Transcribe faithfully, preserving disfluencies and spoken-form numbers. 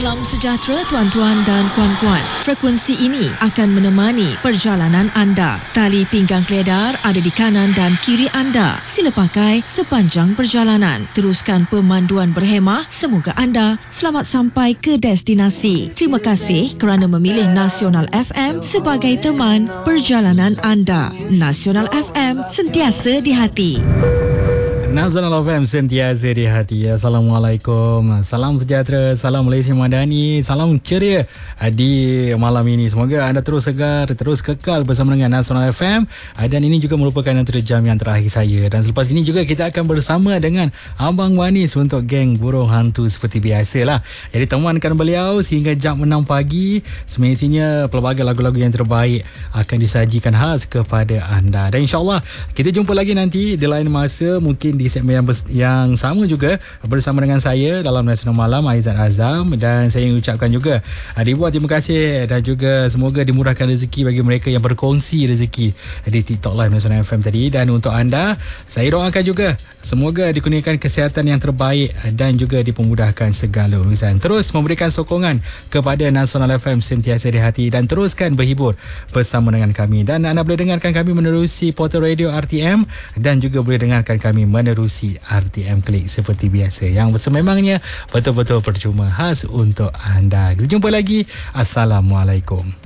Salam sejahtera tuan-tuan dan puan-puan. Frekuensi ini akan menemani perjalanan anda. Tali pinggang keledar ada di kanan dan kiri anda. Sila pakai sepanjang perjalanan. Teruskan pemanduan berhemah. Semoga anda selamat sampai ke destinasi. Terima kasih kerana memilih Nasional F M sebagai teman perjalanan anda. Nasional F M, sentiasa di hati. Nasional F M, sentiasa di hati. Assalamualaikum, salam sejahtera, salam Malaysia Madani, salam ceria di malam ini. Semoga anda terus segar, terus kekal bersama dengan Nasional F M. Dan ini juga merupakan antara jam yang terakhir saya. Dan selepas ini juga kita akan bersama dengan Abang Wanis untuk geng burung hantu seperti biasalah. Jadi temankan beliau sehingga jam enam pagi. Semestinya pelbagai lagu-lagu yang terbaik akan disajikan khas kepada anda. Dan insyaAllah kita jumpa lagi nanti di lain masa, mungkin di segmen yang, yang sama juga bersama dengan saya dalam Nasional Malam, Aizat Azam. Dan saya ingin ucapkan juga ribuan terima kasih dan juga semoga dimurahkan rezeki bagi mereka yang berkongsi rezeki di TikTok Live Nasional F M tadi. Dan untuk anda, saya doakan juga semoga dikurniakan kesihatan yang terbaik dan juga dipermudahkan segala urusan. Terus memberikan sokongan kepada Nasional F M, sentiasa di hati, dan teruskan berhibur bersama dengan kami. Dan anda boleh dengarkan kami menerusi portal radio R T M dan juga boleh dengarkan kami menerusi R T M Klik seperti biasa, yang sememangnya betul-betul percuma khas untuk anda. Kita jumpa lagi. Assalamualaikum.